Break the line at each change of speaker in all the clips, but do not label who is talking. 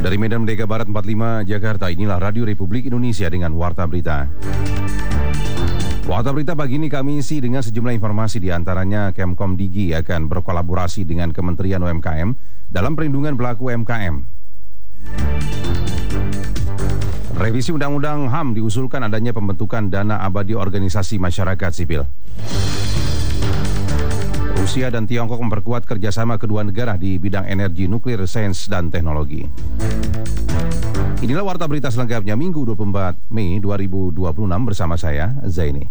Dari Medan Merdeka Barat 45, Jakarta, inilah Radio Republik Indonesia dengan Warta Berita. Warta Berita pagi ini kami isi dengan sejumlah informasi, di antaranya Kemkom Digi akan berkolaborasi dengan Kementerian UMKM dalam perlindungan pelaku UMKM. Revisi Undang-Undang HAM diusulkan adanya pembentukan dana abadi organisasi masyarakat sipil. Rusia dan Tiongkok memperkuat kerjasama kedua negara di bidang energi, nuklir, sains, dan teknologi. Inilah Warta Berita selengkapnya Minggu 24 Mei 2026 bersama saya, Zaini.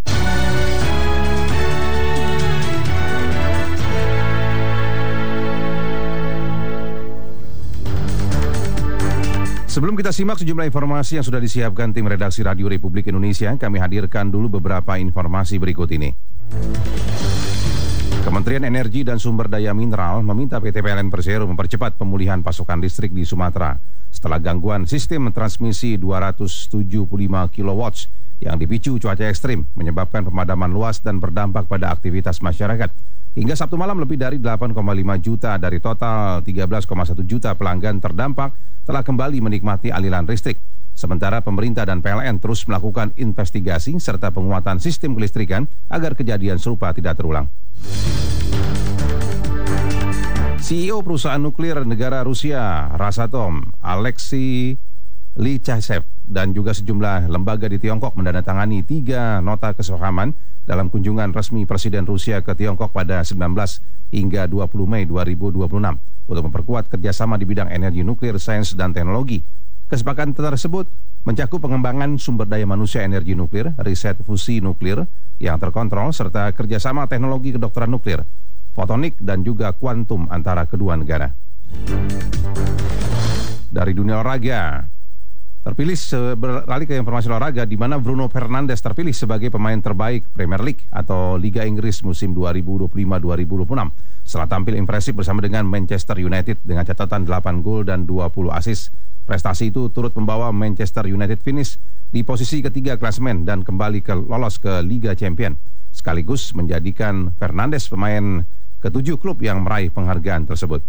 Sebelum kita simak sejumlah informasi yang sudah disiapkan tim redaksi Radio Republik Indonesia, kami hadirkan dulu beberapa informasi berikut ini. Kementerian Energi dan Sumber Daya Mineral meminta PT PLN Persero mempercepat pemulihan pasokan listrik di Sumatera setelah gangguan sistem transmisi 275 kW yang dipicu cuaca ekstrim menyebabkan pemadaman luas dan berdampak pada aktivitas masyarakat. Hingga Sabtu malam lebih dari 8,5 juta dari total 13,1 juta pelanggan terdampak telah kembali menikmati aliran listrik. Sementara pemerintah dan PLN terus melakukan investigasi serta penguatan sistem kelistrikan agar kejadian serupa tidak terulang. CEO perusahaan nuklir negara Rusia, Rosatom, Alexei Lichasev, dan juga sejumlah lembaga di Tiongkok mendandatangani 3 nota kesepahaman dalam kunjungan resmi Presiden Rusia ke Tiongkok pada 19 hingga 20 Mei 2026 untuk memperkuat kerjasama di bidang energi, nuklir, sains, dan teknologi. Kesepakatan tersebut mencakup pengembangan sumber daya manusia energi nuklir, riset fusi nuklir yang terkontrol, serta kerjasama teknologi kedokteran nuklir, fotonik, dan juga kuantum antara kedua negara. Dari dunia olahraga, beralih ke informasi olahraga, di mana Bruno Fernandes terpilih sebagai pemain terbaik Premier League atau Liga Inggris musim 2025-2026 setelah tampil impresif bersama dengan Manchester United dengan catatan 8 gol dan 20 assist. Prestasi itu turut membawa Manchester United finish di posisi ketiga klasemen dan kembali lolos ke Liga Champion, sekaligus menjadikan Fernandes pemain ke-7 klub yang meraih penghargaan tersebut.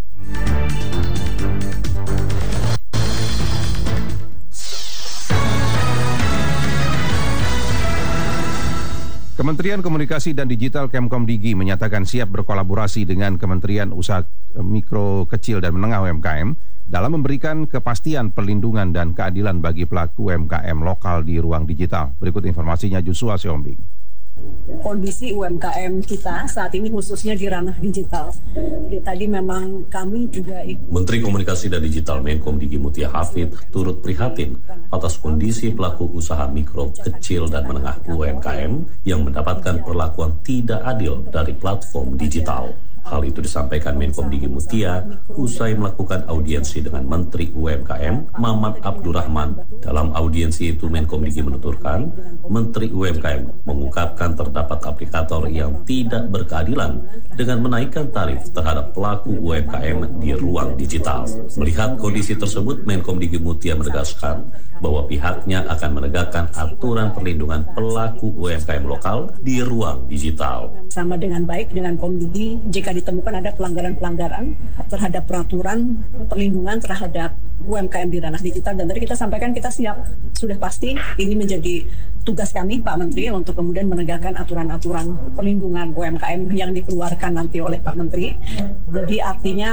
Kementerian Komunikasi dan Digital Kemkom Digi menyatakan siap berkolaborasi dengan Kementerian Usaha Mikro, Kecil, dan Menengah UMKM dalam memberikan kepastian perlindungan dan keadilan bagi pelaku UMKM lokal di ruang digital. Berikut informasinya Joshua Siombing.
Kondisi UMKM kita saat ini khususnya di ranah digital. Tadi memang kami juga
Menteri Komunikasi dan Digital Menkom Digi Mutia Hafid turut prihatin atas kondisi pelaku usaha mikro, kecil, dan menengah UMKM yang mendapatkan perlakuan tidak adil dari platform digital. Hal itu disampaikan Menkom Digi Mutia usai melakukan audiensi dengan Menteri UMKM Maman Abdurrahman. Dalam audiensi itu Menkom Digi menuturkan, Menteri UMKM mengungkapkan terdapat aplikator yang tidak berkeadilan dengan menaikkan tarif terhadap pelaku UMKM di ruang digital. Melihat kondisi tersebut, Menkom Digi Mutia menegaskan bahwa pihaknya akan menegakkan aturan perlindungan pelaku UMKM lokal di ruang digital.
Sama dengan baik dengan Komdigi, jika ditemukan ada pelanggaran-pelanggaran terhadap peraturan perlindungan terhadap UMKM di ranah digital, dan tadi kita sampaikan kita siap, sudah pasti ini menjadi tugas kami Pak Menteri untuk kemudian menegakkan aturan-aturan perlindungan UMKM yang dikeluarkan nanti oleh Pak Menteri. Jadi artinya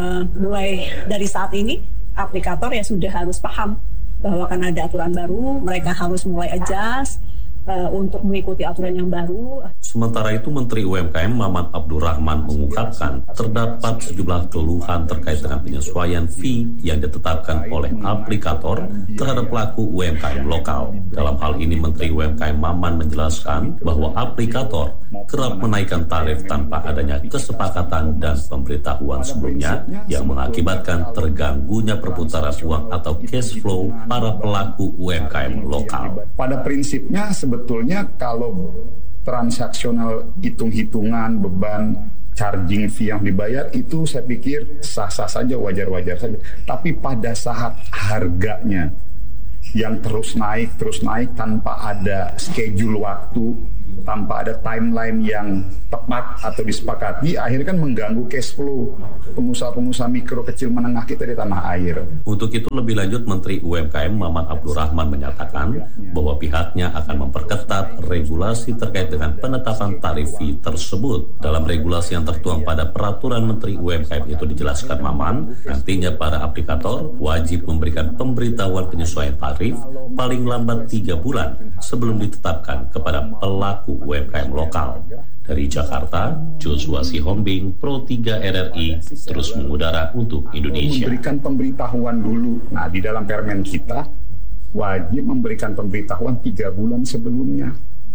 mulai dari saat ini aplikator ya sudah harus paham bahwa akan ada aturan baru, mereka harus mulai adjust untuk mengikuti aturan yang baru.
Sementara itu, Menteri UMKM Maman Abdurrahman mengungkapkan terdapat sejumlah keluhan terkait dengan penyesuaian fee yang ditetapkan oleh aplikator terhadap pelaku UMKM lokal. Dalam hal ini, Menteri UMKM Maman menjelaskan bahwa aplikator kerap menaikkan tarif tanpa adanya kesepakatan dan pemberitahuan sebelumnya yang mengakibatkan terganggunya perputaran uang atau cash flow para pelaku UMKM lokal.
Pada prinsipnya sebetulnya kalau transaksional hitung-hitungan beban charging fee yang dibayar itu saya pikir sah-sah saja, wajar-wajar saja. Tapi pada saat harganya yang terus naik tanpa ada schedule waktu, tanpa ada timeline yang tepat atau disepakati, akhirnya kan mengganggu cash flow pengusaha-pengusaha mikro kecil menengah kita di tanah air.
Untuk itu lebih lanjut, Menteri UMKM Maman Abdurrahman menyatakan bahwa pihaknya akan memperketat regulasi terkait dengan penetapan tarif fee tersebut. Dalam regulasi yang tertuang pada peraturan Menteri UMKM itu dijelaskan Maman, nantinya para aplikator wajib memberikan pemberitahuan penyesuaian tarif paling lambat 3 bulan sebelum ditetapkan kepada pelaku UMKM lokal. Dari Jakarta, Joshua Sihombing, Pro 3 RRI, terus mengudara untuk Indonesia.
Memberikan pemberitahuan dulu. Nah, di dalam permen kita wajib memberikan pemberitahuan 3 bulan sebelumnya.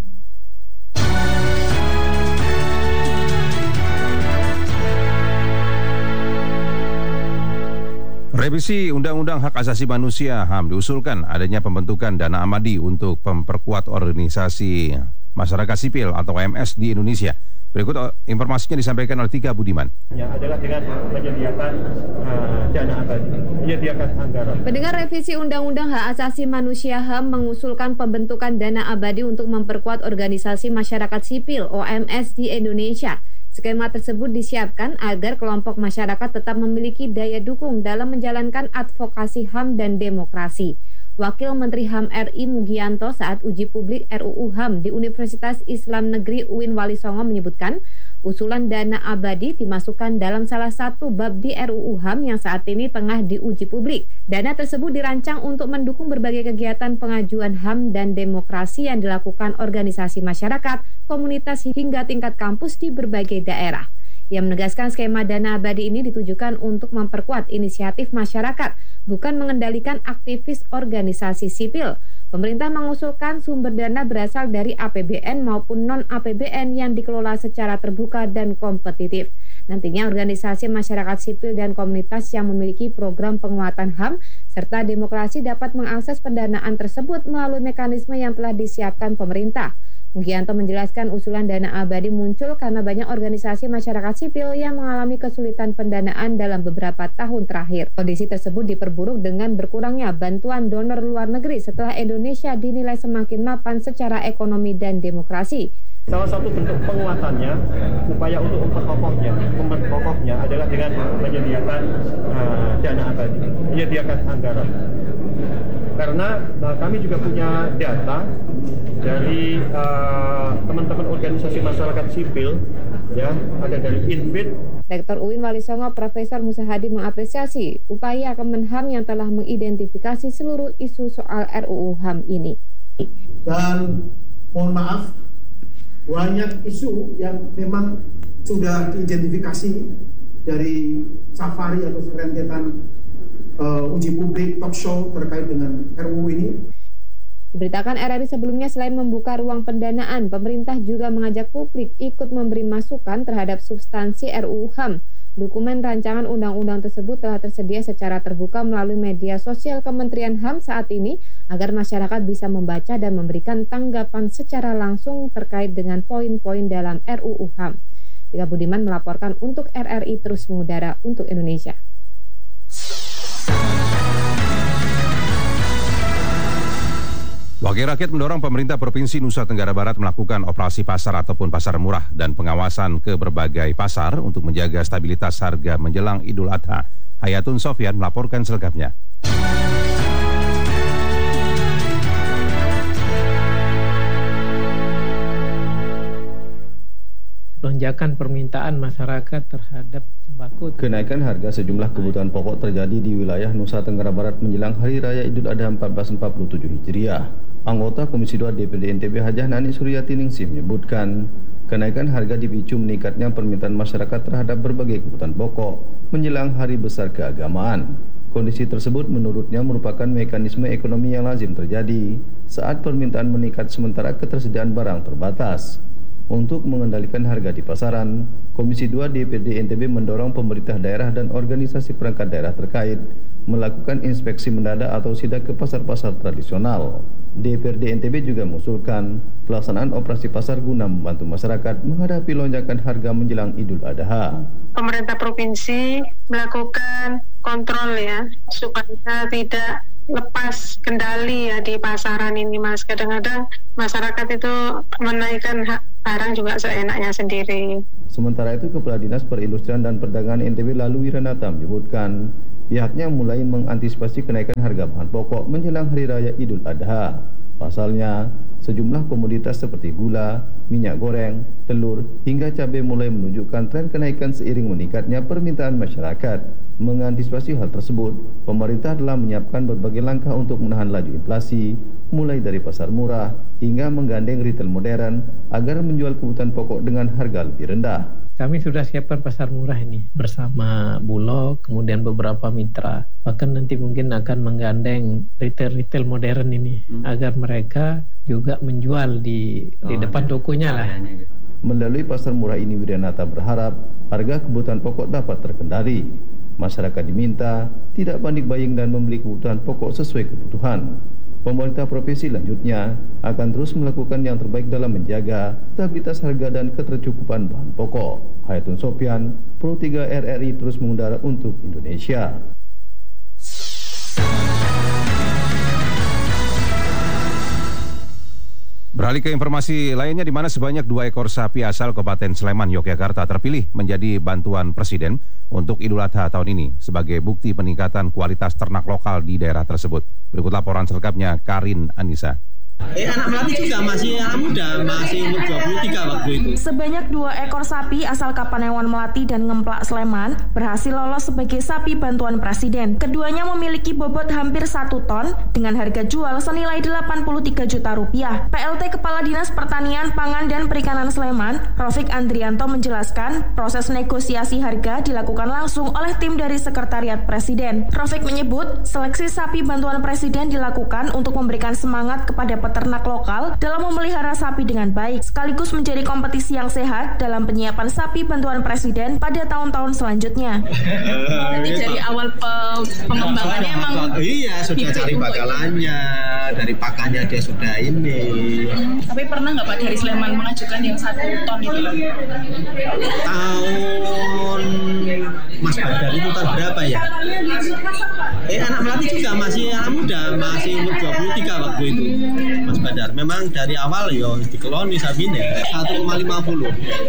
Revisi Undang-Undang Hak Asasi Manusia HAM diusulkan adanya pembentukan Dana Abadi untuk memperkuat organisasi masyarakat sipil atau OMS di Indonesia. Berikut informasinya disampaikan oleh Tika Budiman.
Yang adalah dengan menyediakan dana abadi, menyediakan anggaran.
Pendengar, revisi Undang-Undang Hak Asasi Manusia HAM mengusulkan pembentukan dana abadi untuk memperkuat organisasi masyarakat sipil OMS di Indonesia. Skema tersebut disiapkan agar kelompok masyarakat tetap memiliki daya dukung dalam menjalankan advokasi HAM dan demokrasi. Wakil Menteri HAM RI Mugianto saat uji publik RUU HAM di Universitas Islam Negeri UIN Wali Songo menyebutkan, usulan dana abadi dimasukkan dalam salah satu bab di RUU HAM yang saat ini tengah diuji publik. Dana tersebut dirancang untuk mendukung berbagai kegiatan pengajuan HAM dan demokrasi yang dilakukan organisasi masyarakat, komunitas hingga tingkat kampus di berbagai daerah. Ia menegaskan skema dana abadi ini ditujukan untuk memperkuat inisiatif masyarakat, bukan mengendalikan aktivis organisasi sipil. Pemerintah mengusulkan sumber dana berasal dari APBN maupun non-APBN yang dikelola secara terbuka dan kompetitif. Nantinya organisasi masyarakat sipil dan komunitas yang memiliki program penguatan HAM serta demokrasi dapat mengakses pendanaan tersebut melalui mekanisme yang telah disiapkan pemerintah. Mugianto menjelaskan usulan dana abadi muncul karena banyak organisasi masyarakat sipil yang mengalami kesulitan pendanaan dalam beberapa tahun terakhir. Kondisi tersebut diperburuk dengan berkurangnya bantuan donor luar negeri setelah Indonesia dinilai semakin mapan secara ekonomi dan demokrasi.
Salah satu bentuk penguatannya, upaya untuk memperkokohnya adalah dengan menyediakan dana abadi, menyediakan anggaran. Karena kami juga punya data dari teman-teman organisasi masyarakat sipil, ya, ada dari INVIT.
Rektor UIN Wali Songo Profesor Musa Hadi mengapresiasi upaya Kemenham yang telah mengidentifikasi seluruh isu soal RUU HAM ini.
Dan mohon maaf, banyak isu yang memang sudah diidentifikasi dari safari atau serentetan uji publik talk show terkait dengan RUU ini.
Diberitakan RRI sebelumnya, selain membuka ruang pendanaan, pemerintah juga mengajak publik ikut memberi masukan terhadap substansi RUU HAM. Dokumen rancangan undang-undang tersebut telah tersedia secara terbuka melalui media sosial Kementerian HAM saat ini agar masyarakat bisa membaca dan memberikan tanggapan secara langsung terkait dengan poin-poin dalam RUU HAM. Tika Budiman melaporkan untuk RRI terus mengudara untuk Indonesia.
Wakil rakyat mendorong pemerintah Provinsi Nusa Tenggara Barat melakukan operasi pasar ataupun pasar murah dan pengawasan ke berbagai pasar untuk menjaga stabilitas harga menjelang Idul Adha. Hayatun Sofyan melaporkan selengkapnya.
Lonjakan permintaan masyarakat terhadap sembako.
Kenaikan harga sejumlah kebutuhan pokok terjadi di wilayah Nusa Tenggara Barat menjelang Hari Raya Idul Adha 1447 Hijriah. Anggota Komisi 2 DPRD NTB Hajah Nani Suryati Ningsih menyebutkan, kenaikan harga dipicu meningkatnya permintaan masyarakat terhadap berbagai kebutuhan pokok menjelang hari besar keagamaan. Kondisi tersebut menurutnya merupakan mekanisme ekonomi yang lazim terjadi saat permintaan meningkat sementara ketersediaan barang terbatas. Untuk mengendalikan harga di pasaran, Komisi 2 DPRD NTB mendorong pemerintah daerah dan organisasi perangkat daerah terkait melakukan inspeksi mendadak atau sidak ke pasar-pasar tradisional. DPRD NTB juga mengusulkan pelaksanaan operasi pasar guna membantu masyarakat menghadapi lonjakan harga menjelang Idul Adha.
Pemerintah provinsi melakukan kontrol ya supaya tidak lepas kendali ya di pasaran ini, Mas. Kadang-kadang masyarakat itu menaikkan barang juga seenaknya sendiri.
Sementara itu, Kepala Dinas Perindustrian dan Perdagangan NTB Lalu Wiranata menyebutkan pihaknya mulai mengantisipasi kenaikan harga bahan pokok menjelang Hari Raya Idul Adha. Pasalnya, sejumlah komoditas seperti gula, minyak goreng, telur, hingga cabai mulai menunjukkan tren kenaikan seiring meningkatnya permintaan masyarakat. Mengantisipasi hal tersebut, pemerintah telah menyiapkan berbagai langkah untuk menahan laju inflasi, mulai dari pasar murah hingga menggandeng retail modern agar menjual kebutuhan pokok dengan harga lebih rendah.
Kami sudah siapkan pasar murah ini bersama Bulog, kemudian beberapa mitra. Bahkan nanti mungkin akan menggandeng retail modern ini agar mereka juga menjual di depan tokonya lah.
Melalui pasar murah ini, Wiranata berharap harga kebutuhan pokok dapat terkendali. Masyarakat diminta tidak panik-baying dan membeli kebutuhan pokok sesuai kebutuhan. Pemerintah provinsi lanjutnya akan terus melakukan yang terbaik dalam menjaga stabilitas harga dan ketercukupan bahan pokok. Hayatun Sofyan, Pro 3 RRI terus mengudara untuk Indonesia.
Beralih ke informasi lainnya, di mana sebanyak 2 ekor sapi asal Kabupaten Sleman, Yogyakarta terpilih menjadi bantuan Presiden untuk Idul Adha tahun ini sebagai bukti peningkatan kualitas ternak lokal di daerah tersebut. Berikut laporan selengkapnya Karin Anissa.
Anak melati juga masih anak muda, masih umur 23 waktu itu.
Sebanyak 2 ekor sapi asal Kapanewon Melati dan Ngemplak Sleman berhasil lolos sebagai sapi bantuan Presiden. Keduanya memiliki bobot hampir 1 ton dengan harga jual senilai 83 juta rupiah. PLT Kepala Dinas Pertanian, Pangan, dan Perikanan Sleman, Rofik Andrianto menjelaskan proses negosiasi harga dilakukan langsung oleh tim dari Sekretariat Presiden. Rofik menyebut seleksi sapi bantuan Presiden dilakukan untuk memberikan semangat kepada peternak lokal dalam memelihara sapi dengan baik, sekaligus menjadi kompetisi yang sehat dalam penyiapan sapi bantuan Presiden pada tahun-tahun selanjutnya.
Jadi dari awal pengembangannya emang
iya sudah cari bakalannya, dari pakannya dia sudah ini.
Tapi pernah nggak Pak dari Sleman mengajukan yang 1 ton itu?
Tahun Mas Badar itu tahun berapa ya? Anak melati juga masih anak muda, masih umur 23 waktu itu. Mas Badar, memang dari awal dikeloni sabine 1,50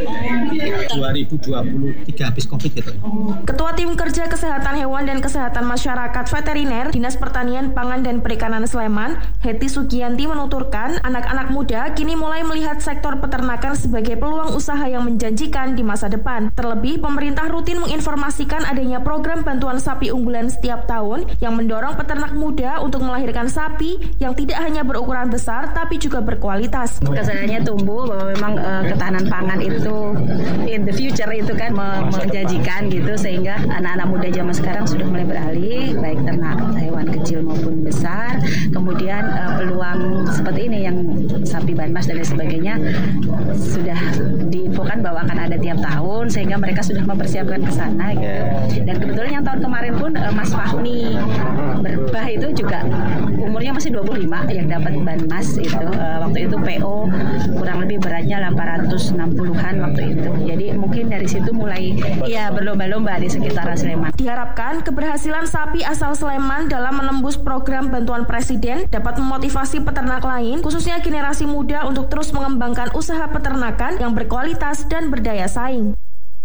2023 habis Covid gitu.
Ketua Tim Kerja Kesehatan Hewan dan Kesehatan Masyarakat Veteriner Dinas Pertanian, Pangan, dan Perikanan Sleman, Heti Sugianti menuturkan anak-anak muda kini mulai melihat sektor peternakan sebagai peluang usaha yang menjanjikan di masa depan. Terlebih, pemerintah rutin menginformasikan adanya program bantuan sapi unggulan setiap tahun yang mendorong peternak muda untuk melahirkan sapi yang tidak hanya berukuran besar tapi juga berkualitas.
Kesadarannya tumbuh bahwa memang ketahanan pangan itu in the future itu kan menjanjikan gitu, sehingga anak-anak muda zaman sekarang sudah mulai beralih baik ternak hewan kecil maupun besar. Kemudian peluang seperti ini yang sapi banmas dan lain sebagainya sudah diinfokan bahwa akan ada tiap tahun, sehingga mereka sudah mempersiapkan ke sana gitu. Dan kebetulan yang tahun kemarin pun Mas Fahmi Berbah itu juga umurnya masih 25 yang dapat banmas itu. Waktu itu PO kurang lebih beratnya 860-an waktu itu. Jadi mungkin dari situ mulai berlomba-lomba di sekitaran Sleman.
Diharapkan keberhasilan sapi asal Sleman dalam menembus program bantuan Presiden dapat memotivasi peternak lain, khususnya generasi muda, untuk terus mengembangkan usaha peternakan yang berkualitas dan berdaya saing.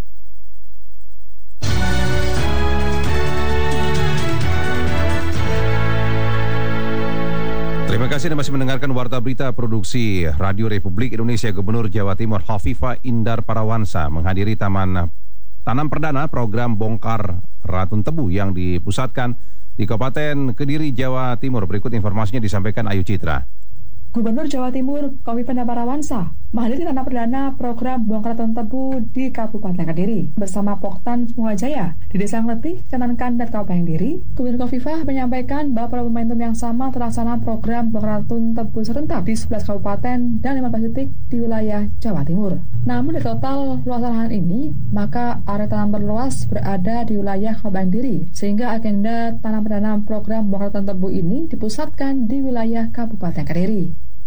Terima kasih Anda masih mendengarkan Warta Berita Produksi Radio Republik Indonesia. Gubernur Jawa Timur Hovifah Indar Parawansa menghadiri tanam perdana program bongkar ratun tebu yang dipusatkan di Kabupaten Kediri, Jawa Timur. Berikut informasinya disampaikan Ayu Citra.
Gubernur Jawa Timur Hovifah Indar Parawansa menghadiri tanam perdana program bongkar ratun tebu di Kabupaten Kediri bersama Poktan Semulajaya di Desa Ngletih, Kecamatan Kandat, Kabupaten Kediri. Gubernur Hovifah menyampaikan bahwa pada momentum yang sama terlaksana program bongkar ratun tebu serentak di 11 kabupaten dan 15 titik di wilayah Jawa Timur. Namun di total luasan lahan ini, maka area tanam terluas berada di wilayah Kabupaten Kediri, sehingga agenda tanam perdana program bongkar ratun tebu ini dipusatkan di wilayah Kabupaten Kediri.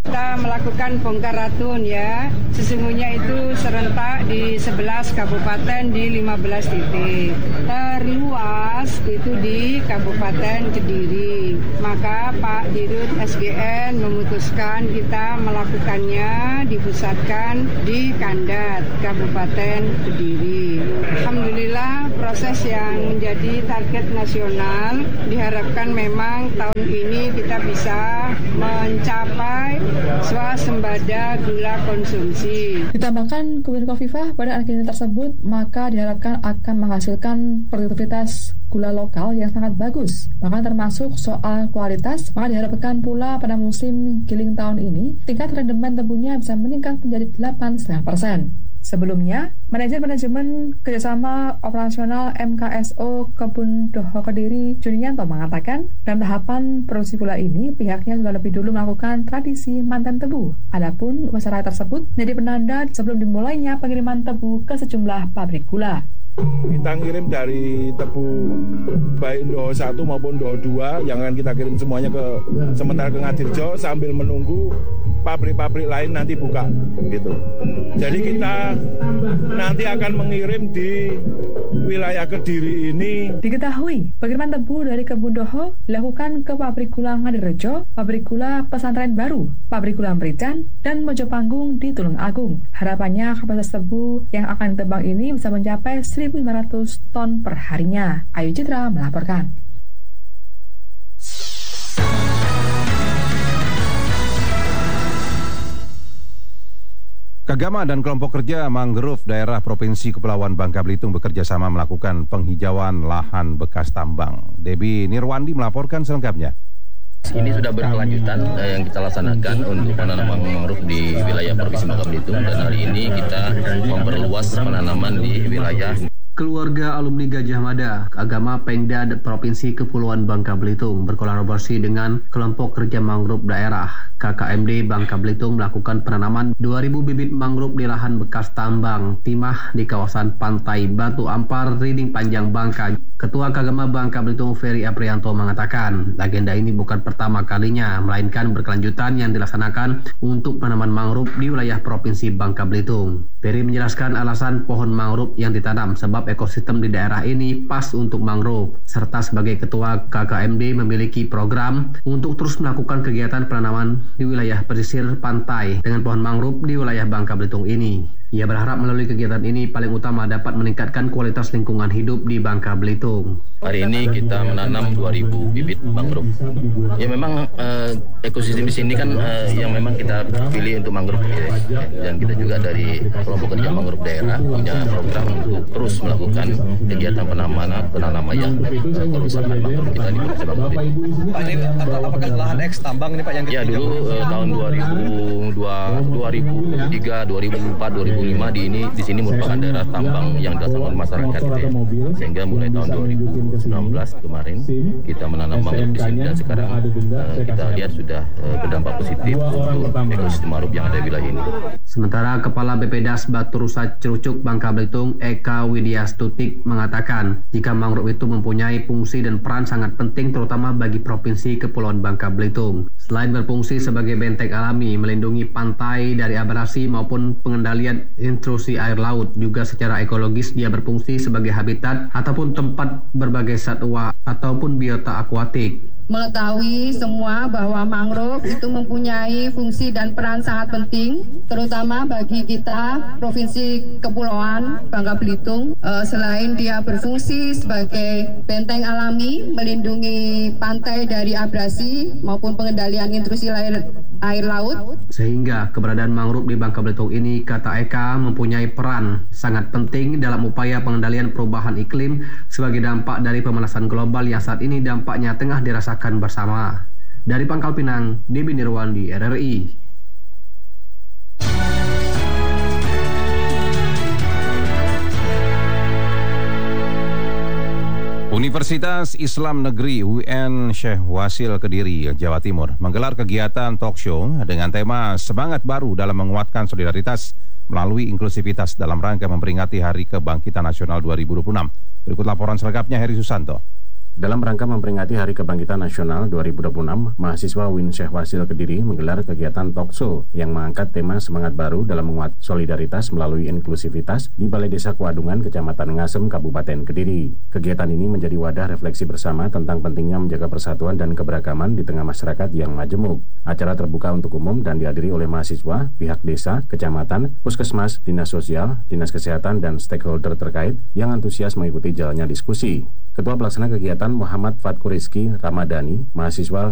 Kita melakukan bongkar ratun ya, sesungguhnya itu serentak di 11 kabupaten di 15 titik. Terluas itu di Kabupaten Kediri. Maka Pak Dirut SGN memutuskan kita melakukannya dipusatkan di Kandat, Kabupaten Kediri. Alhamdulillah proses yang menjadi target nasional diharapkan memang tahun ini kita bisa mencapai swasembada gula konsumsi.
Ditambahkan Kominfo pada agenda tersebut, maka diharapkan akan menghasilkan produktivitas gula lokal yang sangat bagus. Bahkan termasuk soal kualitas, maka diharapkan pula pada musim giling tahun ini, tingkat rendemen tebunya bisa meningkat menjadi 8,5%. Sebelumnya, Manajemen Kerjasama Operasional MKSO Kebun Doho Kediri, Junianto mengatakan, dalam tahapan produksi gula ini, pihaknya sudah lebih dulu melakukan tradisi manten tebu. Adapun upacara tersebut menjadi penanda sebelum dimulainya pengiriman tebu ke sejumlah pabrik gula.
Kita ngirim dari tebu baik Doho 1 maupun Doho 2 yang akan kita kirim semuanya sementara ke Ngadirjo sambil menunggu pabrik-pabrik lain nanti buka gitu. Jadi kita nanti akan mengirim di wilayah Kediri ini.
Diketahui, pengiriman tebu dari Kebun Doho dilakukan ke pabrik gula Ngadirejo, pabrik gula Pesantren Baru, pabrik gula Merican, dan Mojopanggung di Tulungagung. Harapannya kapasitas tebu yang akan ditebang ini bisa mencapai 1.500 ton per harinya. Ayu Citra melaporkan.
Kagama dan kelompok kerja mangrove daerah Provinsi Kepulauan Bangka Belitung bekerja sama melakukan penghijauan lahan bekas tambang. Debbie Nirwandi melaporkan selengkapnya.
Ini sudah berkelanjutan yang kita laksanakan untuk penanaman mangrove di wilayah Provinsi Bangka Belitung, dan hari ini kita memperluas penanaman di wilayah
Keluarga alumni Gajah Mada, Agama Pengda Provinsi Kepulauan Bangka Belitung berkolaborasi dengan kelompok kerja mangrove daerah KKMD Bangka Belitung melakukan penanaman 2.000 bibit mangrove di lahan bekas tambang timah di kawasan Pantai Batu Ampar, Riding Panjang, Bangka. Ketua Kagama Bangka Belitung Ferry Aprianto mengatakan, agenda ini bukan pertama kalinya, melainkan berkelanjutan yang dilaksanakan untuk penanaman mangrove di wilayah Provinsi Bangka Belitung. Ferry menjelaskan alasan pohon mangrove yang ditanam sebab ekosistem di daerah ini pas untuk mangrove, serta sebagai ketua KKMD memiliki program untuk terus melakukan kegiatan penanaman di wilayah pesisir pantai dengan pohon mangrove di wilayah Bangka Belitung ini. Ia berharap melalui kegiatan ini paling utama dapat meningkatkan kualitas lingkungan hidup di Bangka Belitung.
Hari ini kita menanam 2.000 bibit mangrove. Ya memang ekosistem di sini kan yang memang kita pilih untuk mangrove, ya. Dan kita juga dari kelompok kerja mangrove daerah punya program untuk terus melakukan kegiatan penanaman yang kerusakan mangrove kita di Provinsi Bangka Belitung.
Pak, ini apakah lahan eks tambang ini Pak yang
ya dulu tahun 2003, 2004, 2005 di sini merupakan daerah tambang yang dilaksanakan masyarakat gitu ya. Sehingga mulai tahun 2019 kemarin kita menanam mangrove di sini, dan sekarang kita lihat sudah berdampak positif untuk ekosistem mangrove yang ada di wilayah ini.
Sementara Kepala BPDAS Batu Rusa Cerucuk Bangka Belitung Eka Widya Stutik mengatakan jika mangrove itu mempunyai fungsi dan peran sangat penting terutama bagi Provinsi Kepulauan Bangka Belitung. Selain berfungsi sebagai benteng alami, melindungi pantai dari abrasi maupun pengendalian intrusi air laut, juga secara ekologis dia berfungsi sebagai habitat ataupun tempat berbagai satwa ataupun biota akuatik.
Mengetahui semua bahwa mangrove itu mempunyai fungsi dan peran sangat penting, terutama bagi kita Provinsi Kepulauan Bangka Belitung. Selain dia berfungsi sebagai benteng alami, melindungi pantai dari abrasi maupun pengendalian intrusi air laut.
Sehingga keberadaan mangrove di Bangka Belitung ini, kata Eka, mempunyai peran sangat penting dalam upaya pengendalian perubahan iklim sebagai dampak dari pemanasan global yang saat ini dampaknya tengah dirasakan bersama. Dari Pangkal Pinang, Debbie Nirwandi, RRI.
Universitas Islam Negeri UN Syekh Wasil Kediri, Jawa Timur menggelar kegiatan talk show dengan tema Semangat Baru dalam Menguatkan Solidaritas melalui Inklusivitas dalam rangka memperingati Hari Kebangkitan Nasional 2026. Berikut laporan selengkapnya Heri Susanto.
Dalam rangka memperingati Hari Kebangkitan Nasional 2026, mahasiswa UIN Syekh Wasil Kediri menggelar kegiatan talkshow yang mengangkat tema semangat baru dalam menguat solidaritas melalui inklusivitas di Balai Desa Kuadungan, Kecamatan Ngasem, Kabupaten Kediri. Kegiatan ini menjadi wadah refleksi bersama tentang pentingnya menjaga persatuan dan keberagaman di tengah masyarakat yang majemuk. Acara terbuka untuk umum dan dihadiri oleh mahasiswa, pihak desa, kecamatan, puskesmas, dinas sosial, dinas kesehatan, dan stakeholder terkait yang antusias mengikuti jalannya diskusi. Ketua Pelaksana Kegiatan Muhammad Fatku Rizki Ramadhani, mahasiswa